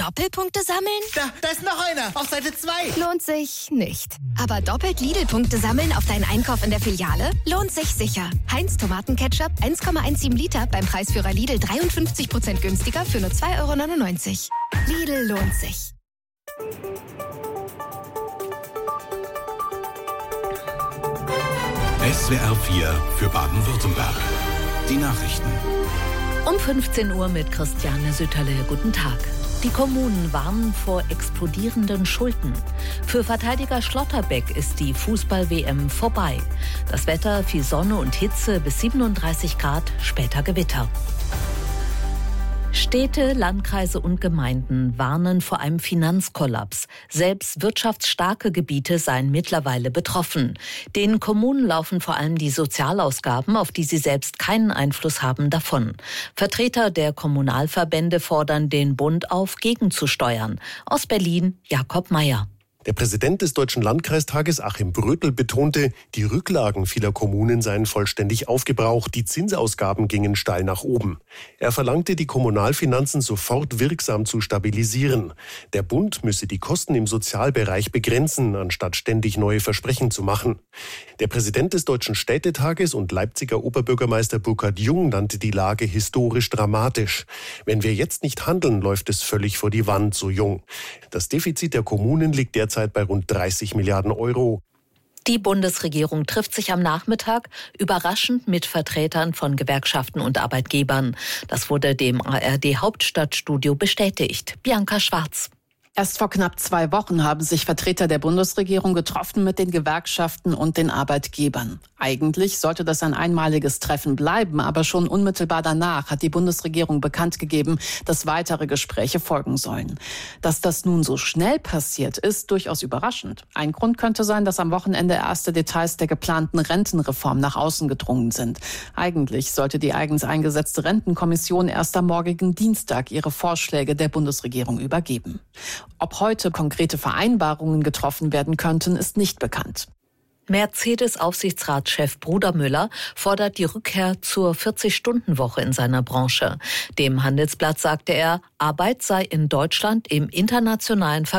Doppelpunkte sammeln? Da ist noch einer, auf Seite 2. Lohnt sich nicht. Aber doppelt Lidl-Punkte sammeln auf deinen Einkauf in der Filiale? Lohnt sich sicher. Heinz Tomatenketchup 1,17 Liter beim Preisführer Lidl 53% günstiger für nur 2,99 €. Lidl lohnt sich. SWR 4 für Baden-Württemberg. Die Nachrichten. Um 15 Uhr mit Christiane Sütterle. Guten Tag. Die Kommunen warnen vor explodierenden Schulden. Für Verteidiger Schlotterbeck ist die Fußball-WM vorbei. Das Wetter, viel Sonne und Hitze bis 37 Grad, später Gewitter. Städte, Landkreise und Gemeinden warnen vor einem Finanzkollaps. Selbst wirtschaftsstarke Gebiete seien mittlerweile betroffen. Den Kommunen laufen vor allem die Sozialausgaben, auf die sie selbst keinen Einfluss haben, davon. Vertreter der Kommunalverbände fordern den Bund auf, gegenzusteuern. Aus Berlin Jakob Mayer. Der Präsident des Deutschen Landkreistages, Achim Brötel, betonte, die Rücklagen vieler Kommunen seien vollständig aufgebraucht, die Zinsausgaben gingen steil nach oben. Er verlangte, die Kommunalfinanzen sofort wirksam zu stabilisieren. Der Bund müsse die Kosten im Sozialbereich begrenzen, anstatt ständig neue Versprechen zu machen. Der Präsident des Deutschen Städtetages und Leipziger Oberbürgermeister Burkhard Jung nannte die Lage historisch dramatisch. Wenn wir jetzt nicht handeln, läuft es völlig vor die Wand, so Jung. Das Defizit der Kommunen liegt derzeit bei rund 30 Milliarden €. Die Bundesregierung trifft sich am Nachmittag überraschend mit Vertretern von Gewerkschaften und Arbeitgebern. Das wurde dem ARD-Hauptstadtstudio bestätigt. Bianca Schwarz. Erst vor knapp 2 Wochen haben sich Vertreter der Bundesregierung getroffen mit den Gewerkschaften und den Arbeitgebern. Eigentlich sollte das ein einmaliges Treffen bleiben, aber schon unmittelbar danach hat die Bundesregierung bekannt gegeben, dass weitere Gespräche folgen sollen. Dass das nun so schnell passiert, ist durchaus überraschend. Ein Grund könnte sein, dass am Wochenende erste Details der geplanten Rentenreform nach außen gedrungen sind. Eigentlich sollte die eigens eingesetzte Rentenkommission erst am morgigen Dienstag ihre Vorschläge der Bundesregierung übergeben. Ob heute konkrete Vereinbarungen getroffen werden könnten, ist nicht bekannt. Mercedes-Aufsichtsratschef Bruder Müller fordert die Rückkehr zur 40-Stunden-Woche in seiner Branche. Dem Handelsblatt sagte er, Arbeit sei in Deutschland im internationalen